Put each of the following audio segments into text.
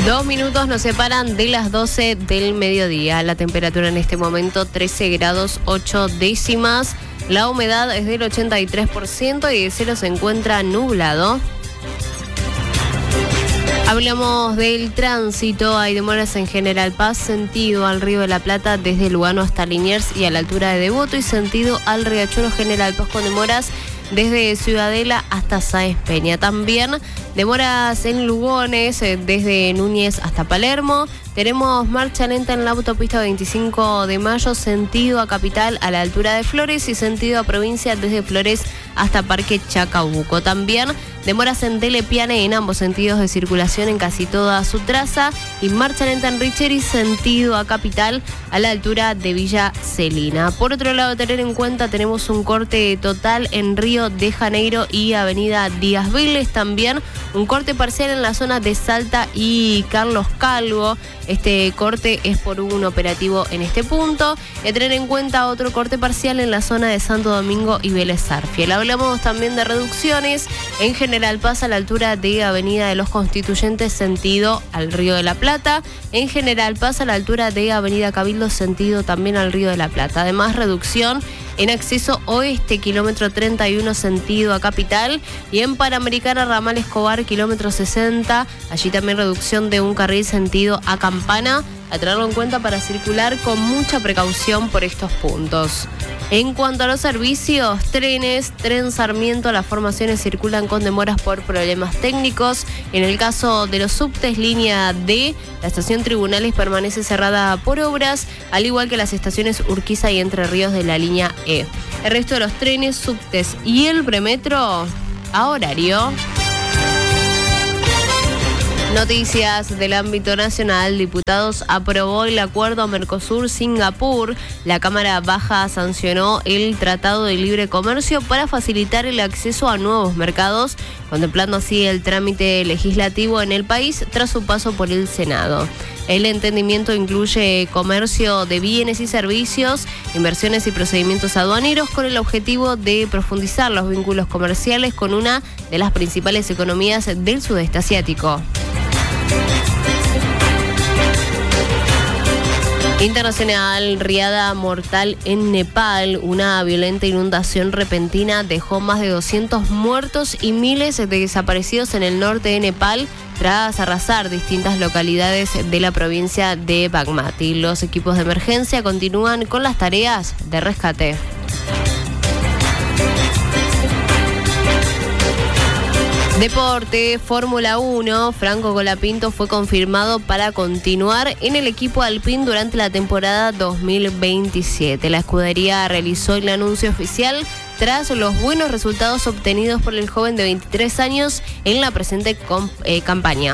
2 minutos nos separan de las 12 del mediodía. La temperatura en este momento 13 grados 8 décimas. La humedad es del 83% y el cielo se encuentra nublado. Hablamos del tránsito. Hay demoras en General Paz, sentido al Río de la Plata desde Lugano hasta Liniers y a la altura de Devoto, y sentido al Riachuelo General Paz con demoras desde Ciudadela hasta Sáenz Peña. También demoras en Lugones, desde Núñez hasta Palermo. Tenemos marcha lenta en la autopista 25 de Mayo, sentido a Capital a la altura de Flores, y sentido a Provincia desde Flores hasta Parque Chacabuco. También demoras en Telepiane en ambos sentidos de circulación en casi toda su traza, y marcha lenta en Richeri, sentido a Capital a la altura de Villa Celina. Por otro lado, tener en cuenta, tenemos un corte total en Río de Janeiro y Avenida Díaz Vélez. También un corte parcial en la zona de Salta y Carlos Calvo. Este corte es por un operativo en este punto. Y a tener en cuenta otro corte parcial en la zona de Santo Domingo y Vélez Sarsfield. Hablamos también de reducciones en General Paz a la altura de Avenida de los Constituyentes, sentido al Río de la Plata. En General Paz a la altura de Avenida Cabildo, sentido también al Río de la Plata. Además, reducción en acceso oeste, kilómetro 31, sentido a Capital. Y en Panamericana, ramal Escobar, kilómetro 60. Allí también reducción de un carril, sentido a Campana. A tenerlo en cuenta para circular con mucha precaución por estos puntos. En cuanto a los servicios, trenes, Tren Sarmiento, las formaciones circulan con demoras por problemas técnicos. En el caso de los subtes, línea D, la estación Tribunales permanece cerrada por obras, al igual que las estaciones Urquiza y Entre Ríos de la línea E. El resto de los trenes, subtes y el premetro a horario. Noticias del ámbito nacional. Diputados aprobó el acuerdo Mercosur-Singapur. La Cámara Baja sancionó el Tratado de Libre Comercio para facilitar el acceso a nuevos mercados, contemplando así el trámite legislativo en el país tras su paso por el Senado. El entendimiento incluye comercio de bienes y servicios, inversiones y procedimientos aduaneros, con el objetivo de profundizar los vínculos comerciales con una de las principales economías del sudeste asiático. Internacional, riada mortal en Nepal. Una violenta inundación repentina dejó más de 200 muertos y miles de desaparecidos en el norte de Nepal tras arrasar distintas localidades de la provincia de Bagmati. Los equipos de emergencia continúan con las tareas de rescate. Deporte, Fórmula 1, Franco Colapinto fue confirmado para continuar en el equipo Alpine durante la temporada 2027. La escudería realizó el anuncio oficial tras los buenos resultados obtenidos por el joven de 23 años en la presente campaña.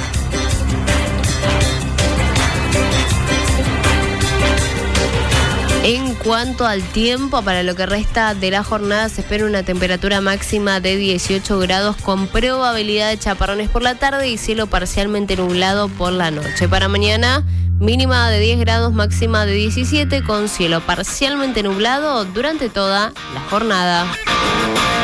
En cuanto al tiempo, para lo que resta de la jornada se espera una temperatura máxima de 18 grados con probabilidad de chaparrones por la tarde y cielo parcialmente nublado por la noche. Para mañana, mínima de 10 grados, máxima de 17 con cielo parcialmente nublado durante toda la jornada.